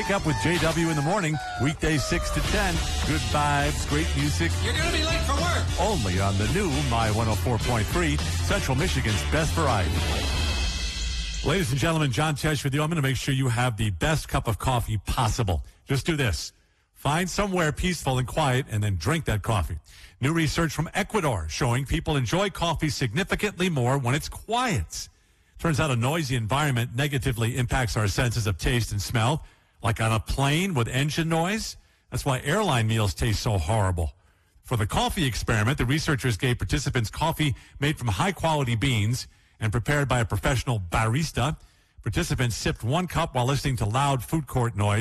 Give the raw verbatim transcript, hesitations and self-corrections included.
Wake up with J W in the morning, weekdays six to ten. Good vibes, great music. You're going to be late for work. Only on the new My one oh four point three, Central Michigan's best variety. Ladies and gentlemen, John Tesh with you. I'm going to make sure you have the best cup of coffee possible. Just do this. Find somewhere peaceful and quiet and then drink that coffee. New research from Ecuador showing people enjoy coffee significantly more when it's quiet. Turns out a noisy environment negatively impacts our senses of taste and smell, like on a plane with engine noise. That's why airline meals taste so horrible. For the coffee experiment, the researchers gave participants coffee made from high-quality beans and prepared by a professional barista. Participants sipped one cup while listening to loud food court noise.